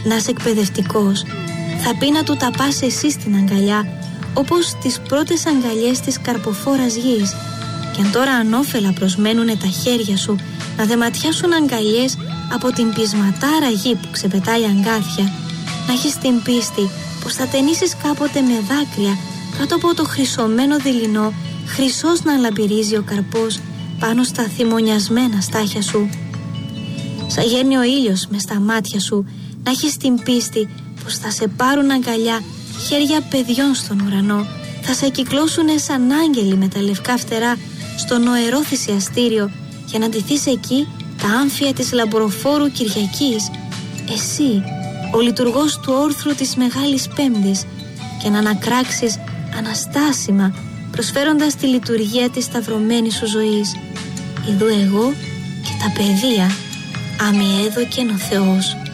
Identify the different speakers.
Speaker 1: να είσαι εκπαιδευτικός, θα πει να του τα πας εσύ στην αγκαλιά, όπως τις πρώτες αγκαλιές της καρποφόρας γης. Και αν τώρα ανώφελα προσμένουνε τα χέρια σου να δεματιάσουν αγκαλιές από την πεισματάρα γη που ξεπετάει αγκάθια, να έχεις την πίστη πως θα ταινίσεις κάποτε με δάκρυα κάτω από το χρυσωμένο δειλινό, χρυσός να λαμπυρίζει ο καρπός πάνω στα θυμονιασμένα στάχια σου. Σα γέρνει ο ήλιος μες στα μάτια σου, να έχεις την πίστη πως θα σε πάρουν αγκαλιά χέρια παιδιών στον ουρανό, θα σε κυκλώσουνε σαν άγγελοι με τα λευκά φτερά στο νοερό θυσιαστήριο για να ντυθείς εκεί τα άμφια της λαμπροφόρου Κυριακής, εσύ, ο λειτουργός του όρθρου της Μεγάλης Πέμπτης, και να ανακράξεις αναστάσιμα προσφέροντας τη λειτουργία της σταυρωμένης σου ζωής. Ιδού εγώ και τα παιδεία, αμοιέδωκεν ο Θεός.